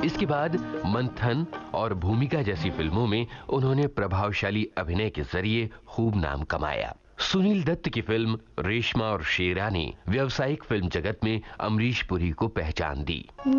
इसके बाद मंथन और भूमिका जैसी फिल्मों में उन्होंने प्रभावशाली अभिनय के जरिए खूब नाम कमाया। सुनील दत्त की फिल्म रेशमा और शेरा ने व्यावसायिक फिल्म जगत में अमरीश पुरी को पहचान दी।